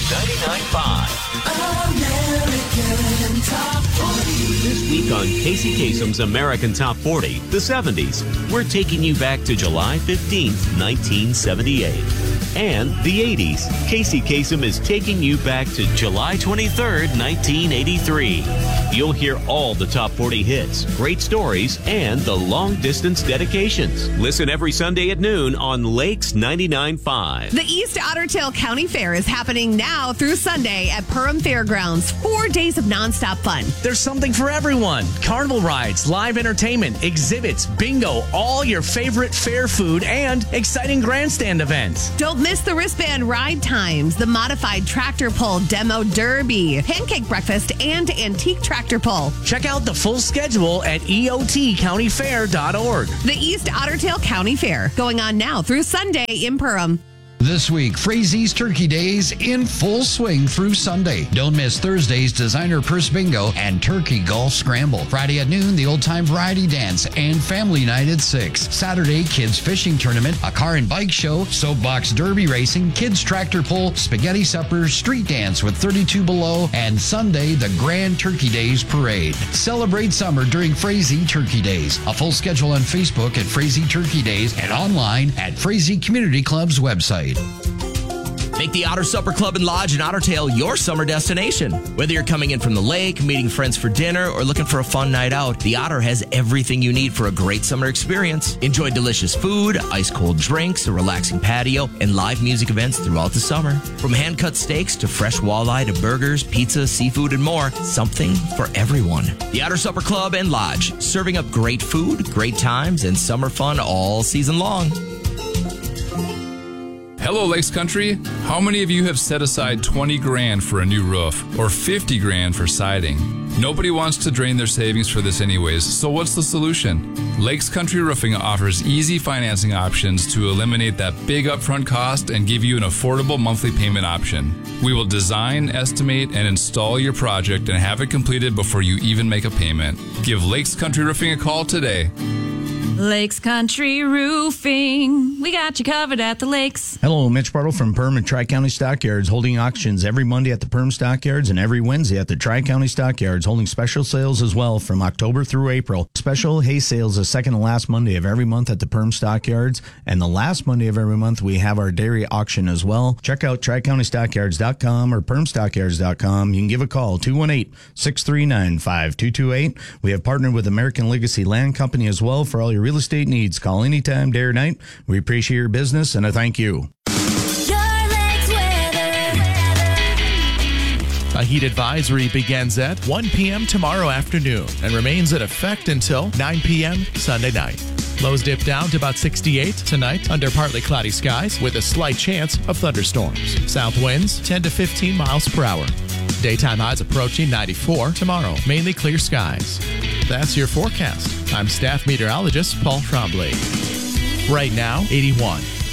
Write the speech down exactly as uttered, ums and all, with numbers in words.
ninety-nine point five. American Top forty. This week on Casey Kasem's American Top forty, the seventies, we're taking you back to July fifteenth, nineteen seventy-eight. And the eighties, Casey Kasem is taking you back to July twenty-third, nineteen eighty-three. You'll hear all the top forty hits, great stories, and the long-distance dedications. Listen every Sunday at noon on Lakes ninety-nine point five. The East Otter Tail County Fair is happening now through Sunday at Perham Fairgrounds. Four days of nonstop fun. There's something for everyone. Carnival rides, live entertainment, exhibits, bingo, all your favorite fair food, and exciting grandstand events. Don't miss the wristband ride times, the modified tractor pull demo derby, pancake breakfast, and antique tractor pull. Check out the full schedule at E O T county fair dot org. The East Otter Tail County Fair, going on now through Sunday in Perham. This week, Frazie's Turkey Days in full swing through Sunday. Don't miss Thursday's Designer Purse Bingo and Turkey Golf Scramble. Friday at noon, the Old Time Variety Dance and Family Night at six. Saturday, Kids Fishing Tournament, a car and bike show, soapbox derby racing, kids tractor pull, spaghetti supper, street dance with thirty-two Below, and Sunday, the Grand Turkey Days Parade. Celebrate summer during Frazee Turkey Days. A full schedule on Facebook at Frazee Turkey Days and online at Frazee Community Club's website. Make the Otter Supper Club and Lodge in Otter Tail your summer destination. Whether you're coming in from the lake, meeting friends for dinner, or looking for a fun night out, the Otter has everything you need for a great summer experience. Enjoy delicious food, ice-cold drinks, a relaxing patio, and live music events throughout the summer. From hand-cut steaks to fresh walleye to burgers, pizza, seafood, and more, something for everyone. The Otter Supper Club and Lodge, serving up great food, great times, and summer fun all season long. Hello, Lakes Country. How many of you have set aside twenty grand for a new roof or fifty grand for siding? Nobody wants to drain their savings for this anyways, so what's the solution? Lakes Country Roofing offers easy financing options to eliminate that big upfront cost and give you an affordable monthly payment option. We will design, estimate, and install your project and have it completed before you even make a payment. Give Lakes Country Roofing a call today. Lakes Country Roofing. We got you covered at the lakes. Hello, Mitch Bartle from Perham and Tri-County Stockyards, holding auctions every Monday at the Perham Stockyards and every Wednesday at the Tri-County Stockyards, holding special sales as well from October through April. Special hay sales the second and last Monday of every month at the Perham Stockyards, and the last Monday of every month we have our dairy auction as well. Check out tri county stockyards dot com or perham stockyards dot com. You can give a call, two one eight, six three nine, five two two eight. We have partnered with American Legacy Land Company as well for all your real estate needs. Call anytime, day or night. We appreciate your business, and I thank you. A heat advisory begins at one p.m. tomorrow afternoon and remains in effect until nine p.m. Sunday night. Lows dip down to about sixty-eight tonight under partly cloudy skies with a slight chance of thunderstorms. South winds ten to fifteen miles per hour. Daytime highs approaching ninety-four tomorrow. Mainly clear skies. That's your forecast. I'm staff meteorologist Paul Trombley. Right now, eighty-one.